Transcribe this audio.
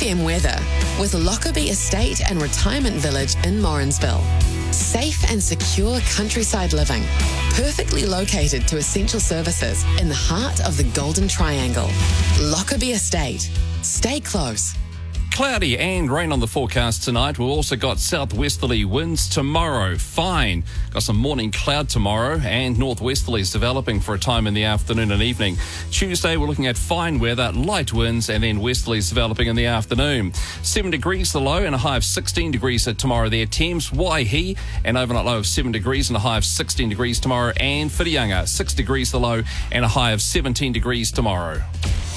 PM weather with Lockerbie Estate and Retirement Village in Morrinsville. Safe and secure countryside living, perfectly located to essential services in the heart of the Golden Triangle. Lockerbie Estate. Stay close. Cloudy and rain on the forecast tonight. We've also got southwesterly winds tomorrow. Fine. Got some morning cloud tomorrow and northwesterlies developing for a time in the afternoon and evening. Tuesday, we're looking at fine weather, light winds, and then westerlies developing in the afternoon. 7 degrees the low and a high of 16 degrees tomorrow there. Thames, Waihi, an overnight low of 7 degrees and a high of 16 degrees tomorrow. And Whitianga, 6 degrees the low and a high of 17 degrees tomorrow.